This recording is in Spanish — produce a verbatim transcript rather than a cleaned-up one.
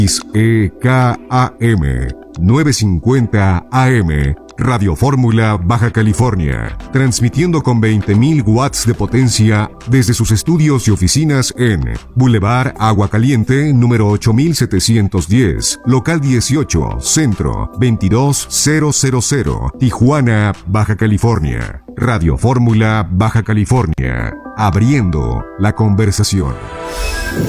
E K A M novecientos cincuenta A M, Radio Fórmula, Baja California, transmitiendo con veinte mil watts de potencia desde sus estudios y oficinas en Boulevard Agua Caliente, número ocho mil setecientos diez, local dieciocho, Centro, veintidós mil, Tijuana, Baja California. Radio Fórmula, Baja California, abriendo la conversación.